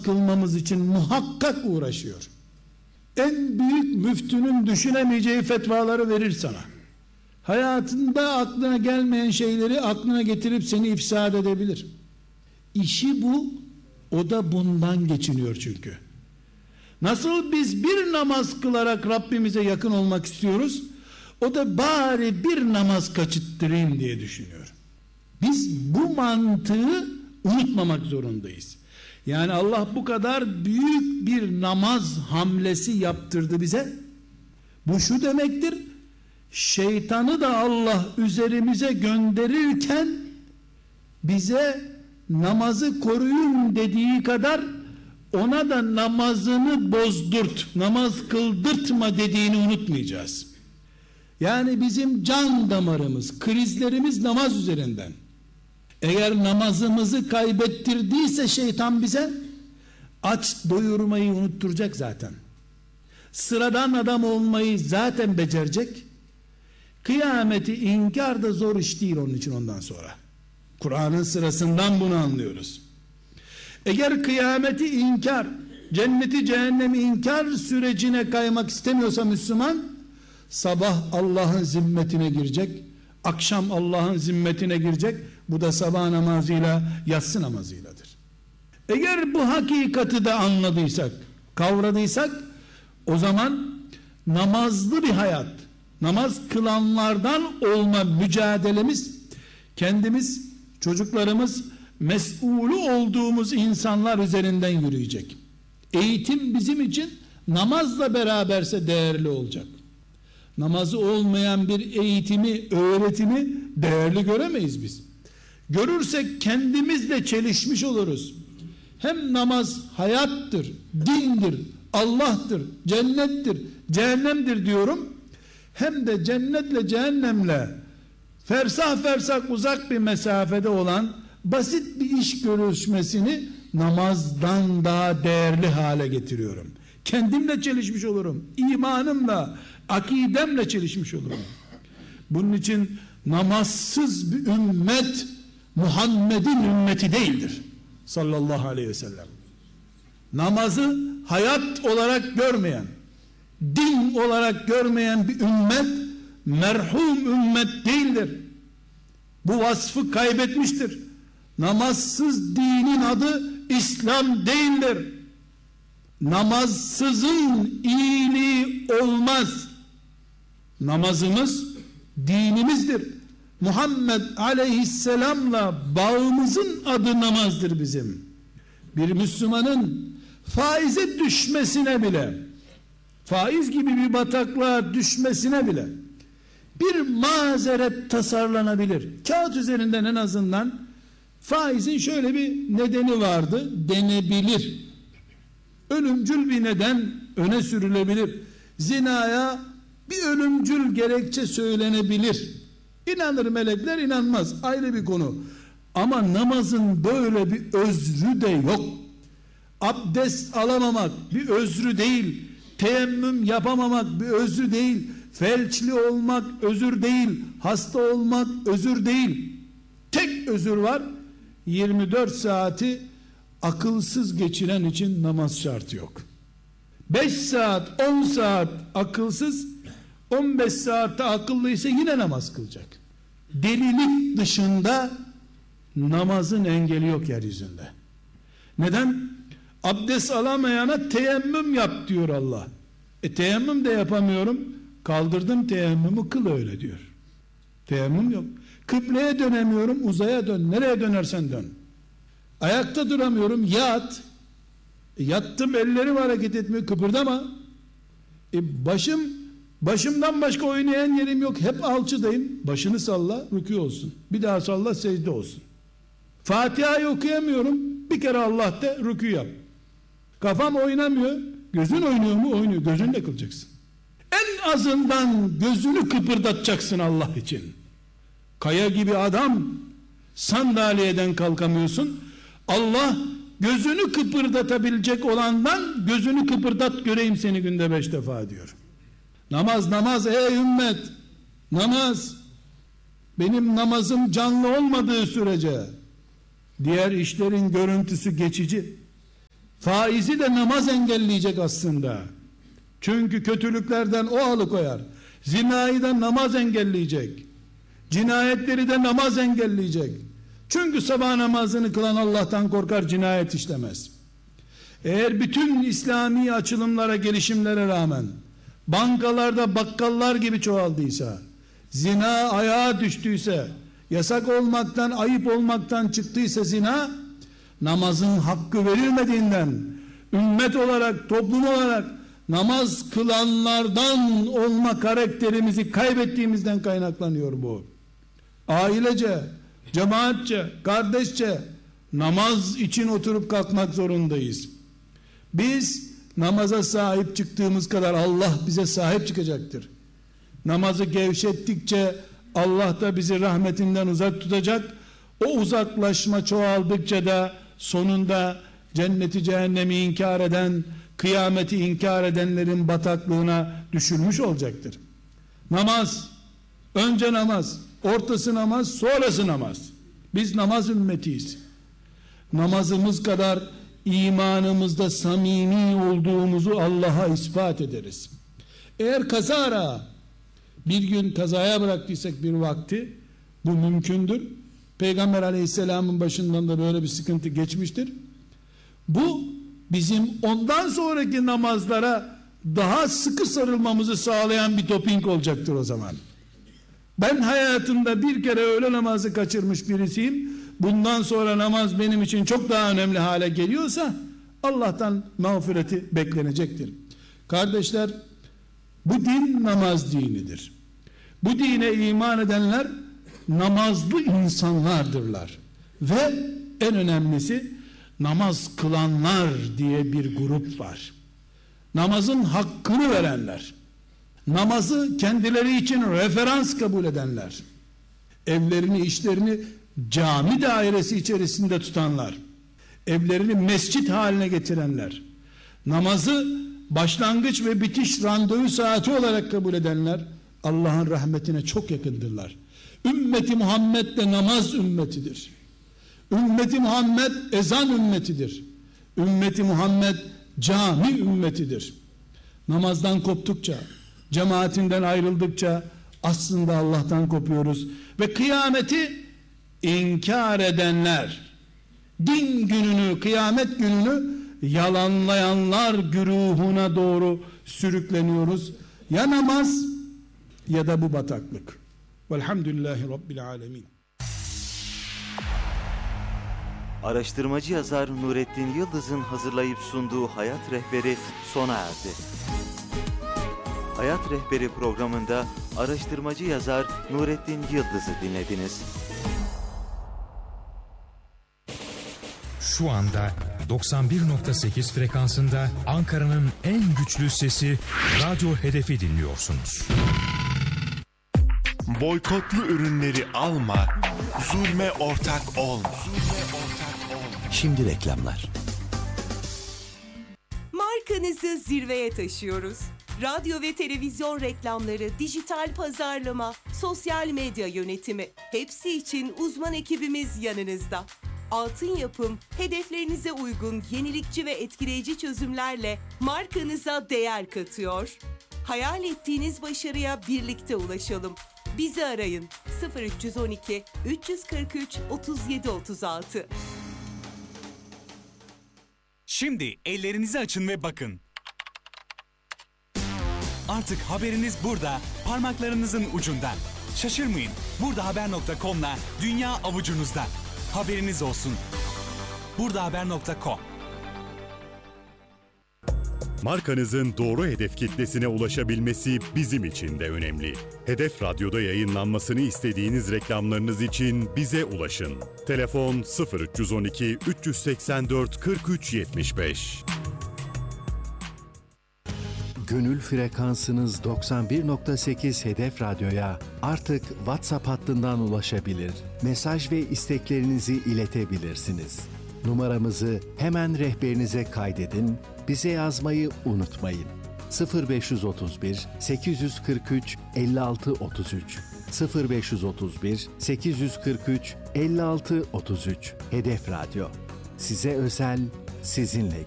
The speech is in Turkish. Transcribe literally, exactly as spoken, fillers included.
kılmamız için muhakkak uğraşıyor. En büyük müftünün düşünemeyeceği fetvaları verir sana. Hayatında aklına gelmeyen şeyleri aklına getirip seni ifsad edebilir. İşi bu, o da bundan geçiniyor çünkü. Nasıl biz bir namaz kılarak Rabbimize yakın olmak istiyoruz, o da bari bir namaz kaçırttırayım diye düşünüyor. Biz bu mantığı unutmamak zorundayız. Yani Allah bu kadar büyük bir namaz hamlesi yaptırdı bize. Bu şu demektir: şeytanı da Allah üzerimize gönderirken bize namazı koruyun dediği kadar ona da namazını bozdurt, namaz kıldırtma dediğini unutmayacağız. Yani bizim can damarımız, krizlerimiz namaz üzerinden. Eğer namazımızı kaybettirdiyse şeytan bize, aç doyurmayı unutturacak zaten. Sıradan adam olmayı zaten becerecek. Kıyameti inkar da zor iş değil onun için ondan sonra. Kur'an'ın sırasından bunu anlıyoruz. Eğer kıyameti inkar, cenneti cehennemi inkar sürecine kaymak istemiyorsa Müslüman, sabah Allah'ın zimmetine girecek, akşam Allah'ın zimmetine girecek. Bu da sabah namazıyla, yatsı namazıyladır. Eğer bu hakikati de anladıysak, kavradıysak, o zaman namazlı bir hayat, namaz kılanlardan olma mücadelemiz, kendimiz, çocuklarımız, mesulü olduğumuz insanlar üzerinden yürüyecek. Eğitim bizim için namazla beraberse değerli olacak. Namazı olmayan bir eğitimi, öğretimi değerli göremeyiz biz. Görürsek kendimizle çelişmiş oluruz. Hem namaz hayattır, dindir, Allah'tır, cennettir, cehennemdir diyorum. Hem de cennetle cehennemle fersah fersah uzak bir mesafede olan basit bir iş görüşmesini namazdan daha değerli hale getiriyorum. Kendimle çelişmiş olurum. İmanımla, akidemle çelişmiş olurum. Bunun için namazsız bir ümmet Muhammed'in ümmeti değildir. Sallallahu aleyhi ve sellem. Namazı hayat olarak görmeyen, din olarak görmeyen bir ümmet merhum ümmet değildir. Bu vasfı kaybetmiştir. Namazsız dinin adı İslam değildir. Namazsızın iyiliği olmaz. Namazımız dinimizdir. Muhammed aleyhisselamla bağımızın adı namazdır bizim. Bir Müslümanın faize düşmesine bile, faiz gibi bir bataklığa düşmesine bile bir mazeret tasarlanabilir. Kağıt üzerinden en azından faizin şöyle bir nedeni vardı denebilir. Ölümcül bir neden öne sürülebilir. Zinaya bir ölümcül gerekçe söylenebilir. İnanır melekler, inanmaz, ayrı bir konu. Ama namazın böyle bir özrü de yok. Abdest alamamak bir özrü değil. Teyemmüm yapamamak bir özrü değil. Felçli olmak özür değil. Hasta olmak özür değil. Tek özür var: yirmi dört saati akılsız geçiren için namaz şartı yok. beş saat, on saat akılsız, on beş saatte akıllıysa yine namaz kılacak. Delilik dışında namazın engeli yok yeryüzünde. Neden? Abdest alamayana teyemmüm yap diyor Allah. E teyemmüm de yapamıyorum. Kaldırdım teyemmümü, kıl öyle diyor. Teyemmüm yok. Kıbleye dönemiyorum, uzaya dön. Nereye dönersen dön. Ayakta duramıyorum, yat. E yattım, ellerim hareket etmiyor, kıpırdama. E başım, başımdan başka oynayan yerim yok. Hep alçıdayım. Başını salla, rükû olsun. Bir daha salla, secde olsun. Fatiha'yı okuyamıyorum. Bir kere Allah de, rükû yap. Kafam oynamıyor. Gözün oynuyor mu? Oynuyor. Gözünle kılacaksın. En azından gözünü kıpırdatacaksın Allah için. Kaya gibi adam, sandalyeden kalkamıyorsun. Allah gözünü kıpırdatabilecek olandan gözünü kıpırdat göreyim seni günde beş defa diyor. Namaz, namaz ey ümmet, namaz. Benim namazım canlı olmadığı sürece diğer işlerin görüntüsü geçici. Faizi de namaz engelleyecek aslında. Çünkü kötülüklerden o alıkoyar. Zinayı da namaz engelleyecek. Cinayetleri de namaz engelleyecek. Çünkü sabah namazını kılan Allah'tan korkar, cinayet işlemez. Eğer bütün İslami açılımlara, gelişimlere rağmen bankalarda bakkallar gibi çoğaldıysa, zina ayağa düştüyse, yasak olmaktan, ayıp olmaktan çıktıysa zina, namazın hakkı verilmediğinden, ümmet olarak, toplum olarak namaz kılanlardan olma karakterimizi kaybettiğimizden kaynaklanıyor bu. Ailece, cemaatçe, kardeşçe namaz için oturup kalkmak zorundayız. Biz namaza sahip çıktığımız kadar Allah bize sahip çıkacaktır. Namazı gevşettikçe Allah da bizi rahmetinden uzak tutacak. O uzaklaşma çoğaldıkça da sonunda cenneti cehennemi inkar eden, kıyameti inkar edenlerin bataklığına düşülmüş olacaktır. Namaz, önce namaz, ortası namaz, sonrası namaz. Biz namaz ümmetiyiz. Namazımız kadar imanımızda samimi olduğumuzu Allah'a ispat ederiz. Eğer kazara bir gün kazaya bıraktıysak bir vakti, bu mümkündür. Peygamber aleyhisselamın başından da böyle bir sıkıntı geçmiştir. Bu bizim ondan sonraki namazlara daha sıkı sarılmamızı sağlayan bir doping olacaktır o zaman. Ben hayatımda bir kere öğle namazı kaçırmış birisiyim. Bundan sonra namaz benim için çok daha önemli hale geliyorsa Allah'tan mağfireti beklenecektir. Kardeşler, bu din namaz dinidir. Bu dine iman edenler namazlı insanlardırlar. Ve en önemlisi namaz kılanlar diye bir grup var. Namazın hakkını verenler. Namazı kendileri için referans kabul edenler. Evlerini, işlerini cami dairesi içerisinde tutanlar. Evlerini mescit haline getirenler. Namazı başlangıç ve bitiş randevu saati olarak kabul edenler Allah'ın rahmetine çok yakındırlar. Ümmeti Muhammed de namaz ümmetidir. Ümmeti Muhammed ezan ümmetidir. Ümmeti Muhammed cami ümmetidir. Namazdan koptukça, cemaatinden ayrıldıkça aslında Allah'tan kopuyoruz ve kıyameti inkar edenler, din gününü, kıyamet gününü yalanlayanlar güruhuna doğru sürükleniyoruz. Ya namaz ya da bu bataklık. Velhamdülillahi Rabbil alemin. Araştırmacı yazar Nurettin Yıldız'ın hazırlayıp sunduğu Hayat Rehberi sona erdi. Hayat Rehberi programında araştırmacı yazar Nurettin Yıldız'ı dinlediniz. Şu anda doksan bir nokta sekiz frekansında Ankara'nın en güçlü sesi Radyo Hedef'i dinliyorsunuz. Boykotlu ürünleri alma, zulme ortak olma. Şimdi reklamlar. Markanızı zirveye taşıyoruz. Radyo ve televizyon reklamları, dijital pazarlama, sosyal medya yönetimi, hepsi için uzman ekibimiz yanınızda. Altın Yapım, hedeflerinize uygun yenilikçi ve etkileyici çözümlerle markanıza değer katıyor. Hayal ettiğiniz başarıya birlikte ulaşalım. Bizi arayın sıfır üç on iki üç kırk üç otuz yedi otuz altı. Şimdi ellerinizi açın ve bakın. Artık haberiniz burada, parmaklarınızın ucunda. Şaşırmayın, buradahaber nokta com'la dünya avucunuzda. Haberiniz olsun. buradahaber nokta com. Markanızın doğru hedef kitlesine ulaşabilmesi bizim için de önemli. Hedef Radyo'da yayınlanmasını istediğiniz reklamlarınız için bize ulaşın. Telefon sıfır üç on iki üç seksen dört kırk üç yetmiş beş. Gönül frekansınız doksan bir nokta sekiz Hedef Radyo'ya artık WhatsApp hattından ulaşabilir, mesaj ve isteklerinizi iletebilirsiniz. Numaramızı hemen rehberinize kaydedin, bize yazmayı unutmayın. sıfır beş otuz bir sekiz kırk üç elli altı otuz üç sıfır beş otuz bir sekiz kırk üç elli altı otuz üç Hedef Radyo. Size özel, sizinle